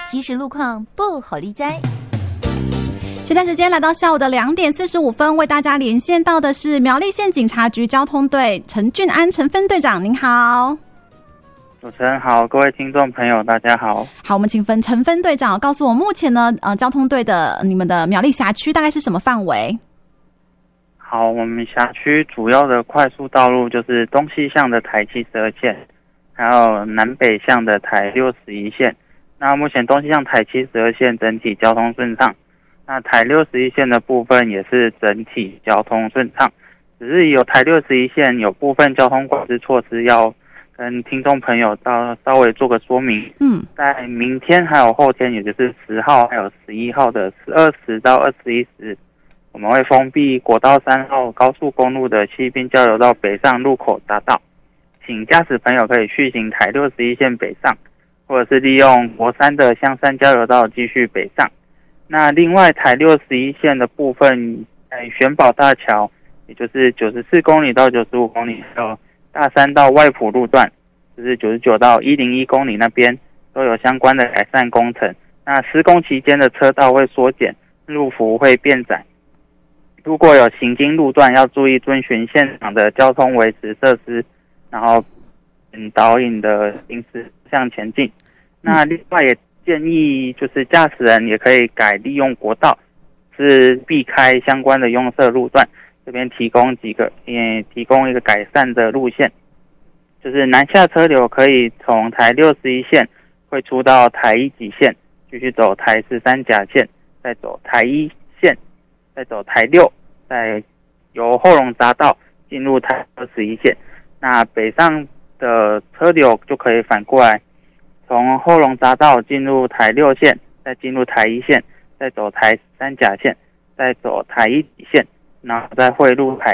即时路况不好理哉。 现在时间来到下午的2点45分，为大家连线到的是苗栗县警察局交通队陈俊安陈分队长，您好。 主持人好，各位听众朋友大家好。 好，我们请陈分队长告诉我目前呢交通队的你们的苗栗辖区大概是什么范围？ 好，我们辖区主要的快速道路就是东西向的台72线，还有南北向的台61线。那目前东西向台72线整体交通顺畅，那台61线的部分也是整体交通顺畅，只是有台61线有部分交通管制措施要跟听众朋友稍微做个说明。在明天还有后天，也就是10号还有11号的20到21时，我们会封闭国道3号高速公路的西滨交流道北上入口匝道，请驾驶朋友可以续行台61线北上，或者是利用国3的香山交流道继续北上。那另外台61线的部分，在玄宝大桥，也就是94公里到95公里，还有大山到外埔路段，就是99到101公里那边都有相关的改善工程。那施工期间的车道会缩减，路幅会变窄。如果有行经路段，要注意遵循现场的交通维持设施，然后导引的行驶向前进。那另外也建议就是驾驶人也可以改利用国道，是避开相关的拥塞路段。这边提供一个改善的路线，就是南下车流可以从台61线会出到台1级线，继续走台13甲线，再走台1线，再走台6，再由后龙匝道进入台21线。那北上的车流就可以反过来，从后龙匝道进入台6线，再进入台1线，再走台13甲线，再走台1级线，然后再汇入台